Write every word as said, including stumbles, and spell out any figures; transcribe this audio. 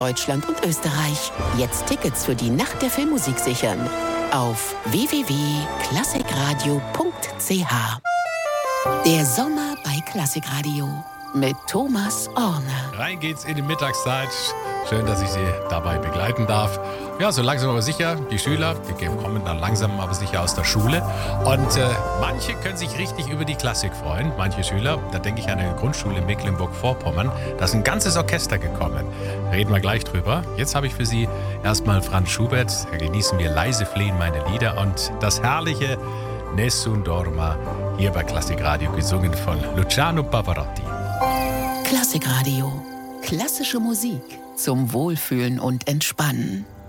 Deutschland und Österreich. Jetzt Tickets für die Nacht der Filmmusik sichern. Auf w w w punkt klassikradio punkt c h. Der Sommer bei Klassikradio mit Thomas Orner. Rein geht's in die Mittagszeit. Schön, dass ich Sie dabei begleiten darf. Ja, so langsam aber sicher, die Schüler, die kommen dann langsam aber sicher aus der Schule. Und äh, manche können sich richtig über die Klassik freuen. Manche Schüler, da denke ich an eine Grundschule in Mecklenburg-Vorpommern, da ist ein ganzes Orchester gekommen. Reden wir gleich drüber. Jetzt habe ich für Sie erstmal Franz Schubert. Da genießen wir leise flehen meine Lieder und das herrliche Nessun Dorma hier bei Klassikradio, gesungen von Luciano Pavarotti. Klassikradio. Klassische Musik zum Wohlfühlen und Entspannen.